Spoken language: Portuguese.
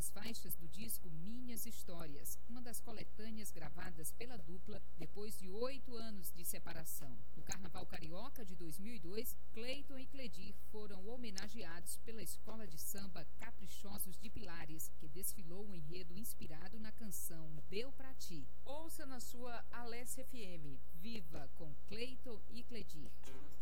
das faixas do disco Minhas Histórias, uma das coletâneas gravadas pela dupla depois de 8 anos de separação. No Carnaval Carioca de 2002, Cleiton e Cledir foram homenageados pela Escola de Samba Caprichosos de Pilares, que desfilou um enredo inspirado na canção Deu Pra Ti. Ouça na sua Alessia FM. Viva com Cleiton e Cledir.